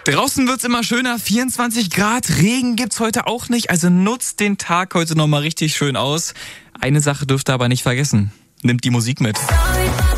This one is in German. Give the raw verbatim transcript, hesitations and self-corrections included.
Draußen wird's immer schöner, vierundzwanzig Grad, Regen gibt's heute auch nicht, also nutzt den Tag heute nochmal richtig schön aus. Eine Sache dürft ihr aber nicht vergessen, nimmt die Musik mit.